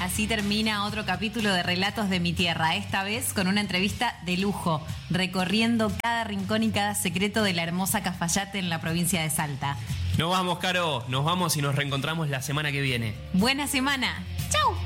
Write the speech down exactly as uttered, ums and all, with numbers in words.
Así termina otro capítulo de Relatos de mi Tierra, esta vez con una entrevista de lujo, recorriendo cada rincón y cada secreto de la hermosa Cafayate en la provincia de Salta. Nos vamos, Caro, nos vamos y nos reencontramos la semana que viene. Buena semana. ¡Chau!